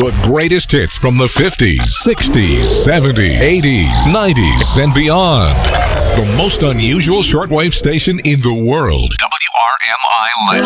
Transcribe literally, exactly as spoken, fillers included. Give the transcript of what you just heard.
The greatest hits from the fifties, sixties, seventies, eighties, nineties, and beyond. The most unusual shortwave station in the world. W R M I Legend.